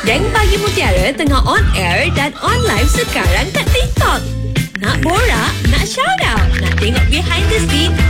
Geng Pagi Mutiara tengah on air dan on live sekarang kat TikTok. Nak borak? Nak shout out? Nak tengok behind the scene?